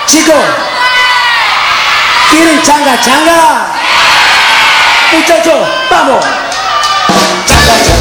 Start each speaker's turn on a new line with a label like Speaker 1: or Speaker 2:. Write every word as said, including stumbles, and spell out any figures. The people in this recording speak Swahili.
Speaker 1: Chico, ¿quieren changa changa? Muchachos, vamos. Changa changa.